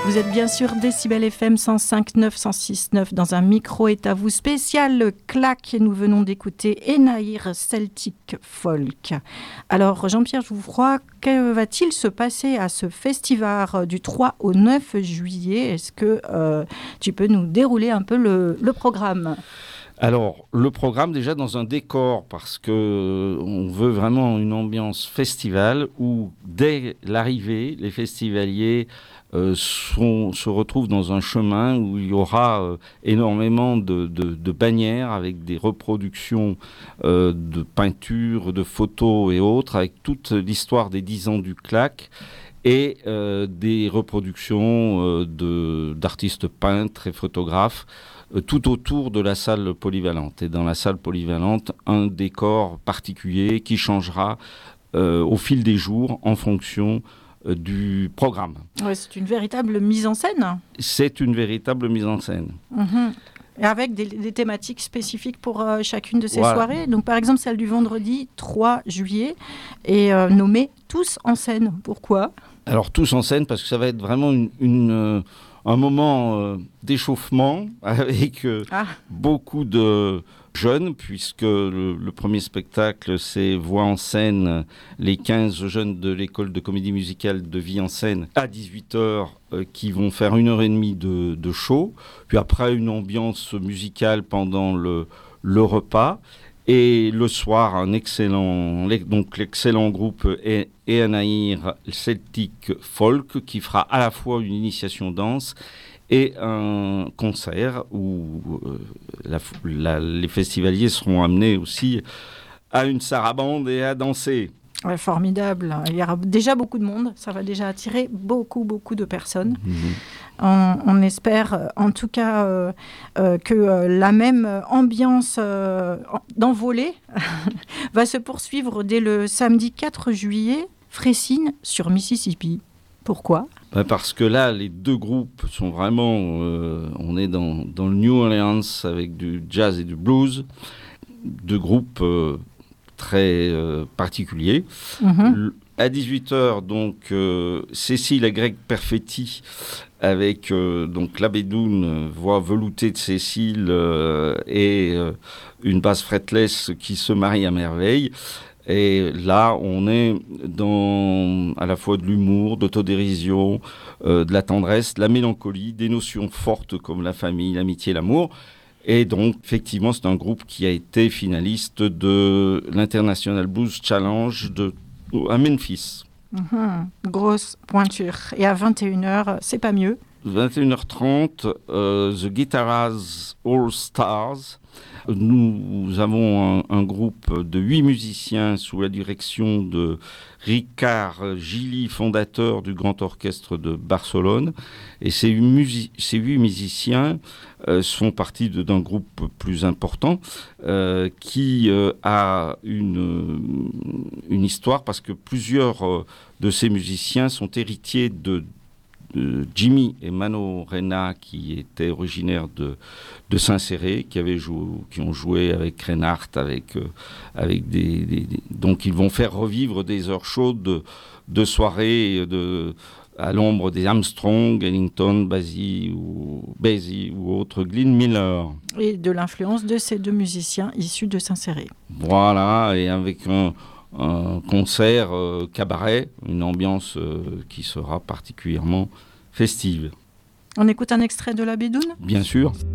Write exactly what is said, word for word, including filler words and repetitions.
Vous êtes bien sûr Décibel F M cent cinq neuf, cent six neuf dans un micro est à vous spécial claque. Nous venons d'écouter Enaïr Celtic Folk. Alors Jean-Pierre Jouffroy, que va-t-il se passer à ce festival du trois au neuf juillet? Est-ce que euh, tu peux nous dérouler un peu le, le programme? Alors, le programme déjà dans un décor, parce que euh, on veut vraiment une ambiance festival où, dès l'arrivée, les festivaliers euh, sont, se retrouvent dans un chemin où il y aura euh, énormément de, de, de bannières avec des reproductions euh, de peintures, de photos et autres, avec toute l'histoire des dix ans du claque. Et euh, des reproductions euh, de, d'artistes peintres et photographes euh, tout autour de la salle polyvalente. Et dans la salle polyvalente, un décor particulier qui changera euh, au fil des jours en fonction euh, du programme. Ouais, c'est une véritable mise en scène. C'est une véritable mise en scène. Mmh. Et avec des, des thématiques spécifiques pour euh, chacune de ces Voilà. soirées. Donc, par exemple, celle du vendredi trois juillet est euh, nommée « Tous en scène ». Pourquoi ? Alors, tous en scène, parce que ça va être vraiment une, une, euh, un moment euh, d'échauffement avec euh, ah. beaucoup de jeunes, puisque le, le premier spectacle, c'est Voix en scène, les quinze jeunes de l'école de comédie musicale de Vie en scène, à dix-huit heures, euh, qui vont faire une heure et demie de, de show, puis après une ambiance musicale pendant le, le repas. Et le soir, un excellent, donc l'excellent groupe Enaïr Celtic Folk qui fera à la fois une initiation danse et un concert où euh, la, la, les festivaliers seront amenés aussi à une sarabande et à danser. Ouais, formidable. Il y aura déjà beaucoup de monde. Ça va déjà attirer beaucoup, beaucoup de personnes. Mmh. On, on espère en tout cas euh, euh, que euh, la même ambiance euh, d'envolée va se poursuivre dès le samedi quatre juillet, Fressines sur Mississippi. Pourquoi ? Ben parce que là, les deux groupes sont vraiment... Euh, on est dans, dans le New Orleans avec du jazz et du blues. Deux groupes euh, très euh, particuliers. Mm-hmm. À dix-huit heures, donc, euh, Cécile et Greg Perfetti avec euh, donc la bédoune, voix veloutée de Cécile euh, et euh, une basse fretless qui se marie à merveille. Et là, on est dans à la fois de l'humour, d'autodérision, euh, de la tendresse, de la mélancolie, des notions fortes comme la famille, l'amitié, l'amour. Et donc, effectivement, c'est un groupe qui a été finaliste de l'International Blues Challenge de à Memphis. Mmh, grosse pointure. Et à vingt et une heures, c'est pas mieux. vingt et une heures trente, euh, The Guitaras All Stars. Nous avons un, un groupe de huit musiciens sous la direction de Ricard Gili, fondateur du Grand Orchestre de Barcelone. Et ces, musi- ces huit musiciens euh, font partie de, d'un groupe plus important euh, qui euh, a une, une histoire parce que plusieurs euh, de ces musiciens sont héritiers de de Jimmy et Mano Rena, qui étaient originaires de, de Saint-Céré, qui, avaient joué, qui ont joué avec Reinhardt, avec, euh, avec des, des, des... Donc ils vont faire revivre des heures chaudes de, de soirées de, à l'ombre des Armstrong, Ellington, Basie ou, Basie ou autres, Glenn Miller. Et de l'influence de ces deux musiciens issus de Saint-Céré. Voilà, et avec un... un concert euh, cabaret, une ambiance euh, qui sera particulièrement festive. On écoute un extrait de La Bédoune ? Bien sûr.